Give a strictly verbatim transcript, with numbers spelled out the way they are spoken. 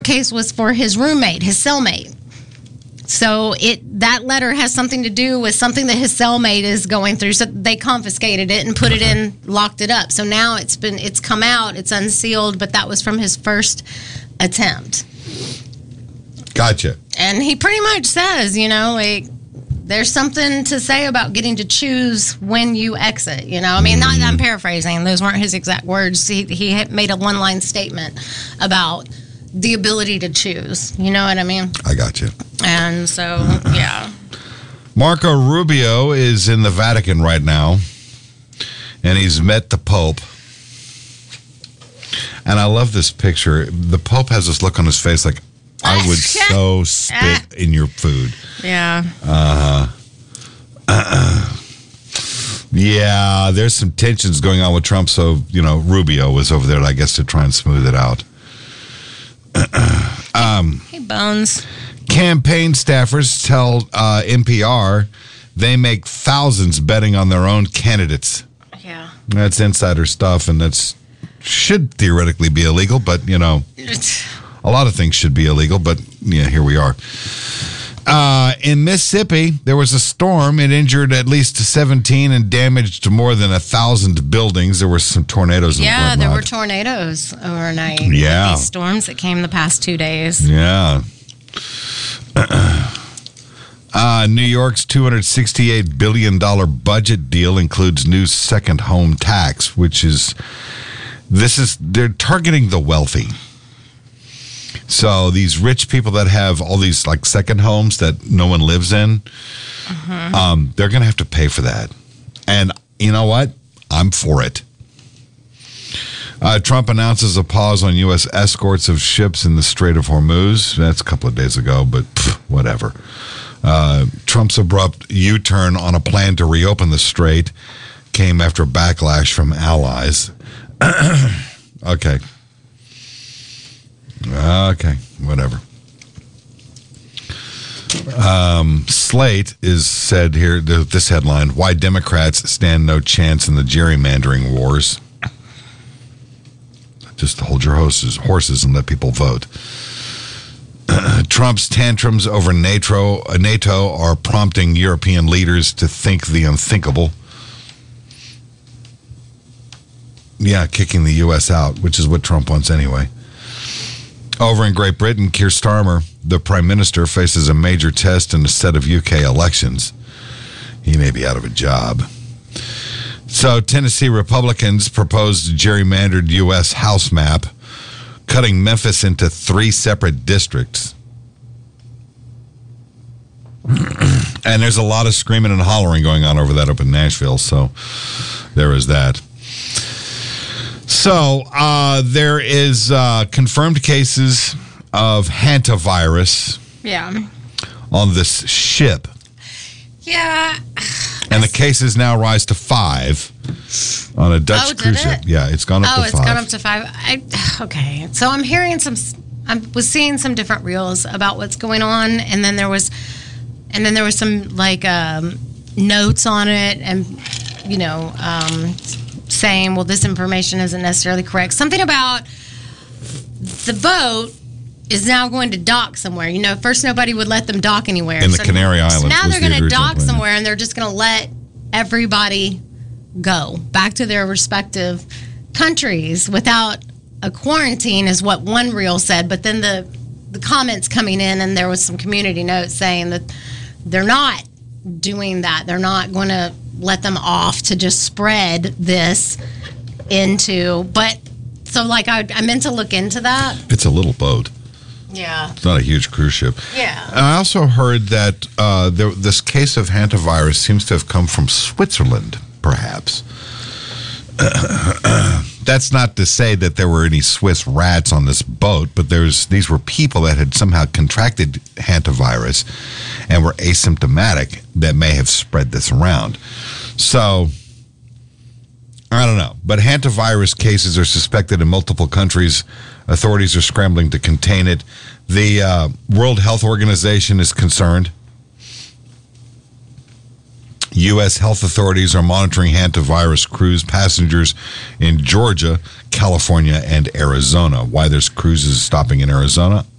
case was for his roommate, his cellmate. So it that letter has something to do with something that his cellmate is going through. So they confiscated it and put it in, locked it up. So now it's been it's come out, it's unsealed, but that was from his first attempt. Gotcha. And he pretty much says, you know, like, there's something to say about getting to choose when you exit. You know, I mean, not, I'm paraphrasing. Those weren't his exact words. He he had made a one-line statement about the ability to choose. You know what I mean? I got you. And so, yeah. Marco Rubio is in the Vatican right now, and he's met the Pope. And I love this picture. The Pope has this look on his face like, I would so spit in your food. Yeah. Uh-huh. Uh-uh. Yeah, there's some tensions going on with Trump, so, you know, Rubio was over there, I guess, to try and smooth it out. um, hey, Bones. Campaign staffers tell uh, N P R they make thousands betting on their own candidates. Yeah. That's insider stuff, and that's should theoretically be illegal, but, you know, a lot of things should be illegal, but, yeah, here we are. Uh, in Mississippi, there was a storm. It injured at least seventeen and damaged more than one thousand buildings. There were some tornadoes and Yeah, whatnot. there were tornadoes overnight. Yeah. These storms that came the past two days. Yeah. Uh, New York's two hundred sixty-eight billion dollars budget deal includes new second home tax, which is, this is, they're targeting the wealthy. So these rich people that have all these like second homes that no one lives in, mm-hmm. um, they're going to have to pay for that. And you know what? I'm for it. Uh, Trump announces a pause on U S escorts of ships in the Strait of Hormuz. That's a couple of days ago, but pff, whatever. Uh, Trump's abrupt U-turn on a plan to reopen the strait came after backlash from allies. Okay. Okay, whatever. Um, Slate is said here, this headline, why Democrats stand no chance in the gerrymandering wars. Just hold your horses, horses and let people vote. Uh, Trump's tantrums over NATO, uh, NATO are prompting European leaders to think the unthinkable. Yeah, kicking the U S out, which is what Trump wants anyway. Over in Great Britain, Keir Starmer, the Prime Minister, faces a major test in a set of U K elections. He may be out of a job. So, Tennessee Republicans proposed a gerrymandered U S House map, cutting Memphis into three separate districts. And there's a lot of screaming and hollering going on over that up in Nashville, so there is that. So, uh, there is uh, confirmed cases of hantavirus Yeah. on this ship. Yeah. And the cases now rise to five on a Dutch Oh, did cruise it? ship. Yeah, it's gone up Oh, to it's five. gone up to five. I, okay. So I'm hearing some, I was seeing some different reels about what's going on. And then there was, and then there was some like um, notes on it and, you know, um, saying, well, this information isn't necessarily correct. Something about the boat is now going to dock somewhere. You know, first nobody would let them dock anywhere. In the so, Canary Islands. So now was they're the going to original dock plan. somewhere and they're just going to let everybody go back to their respective countries without a quarantine is what one reel said. But then the, the comments coming in and there was some community notes saying that they're not doing that. They're not going to let them off to just spread this into, but so like I, I meant to look into that. It's a little boat. Yeah. It's not a huge cruise ship. Yeah. And I also heard that uh, there, this case of hantavirus seems to have come from Switzerland, perhaps. That's not to say that there were any Swiss rats on this boat, but there's these were people that had somehow contracted hantavirus and were asymptomatic that may have spread this around. So, I don't know. But hantavirus cases are suspected in multiple countries. Authorities are scrambling to contain it. The uh, World Health Organization is concerned. U S health authorities are monitoring hantavirus cruise passengers in Georgia, California, and Arizona. Why there's cruises stopping in Arizona,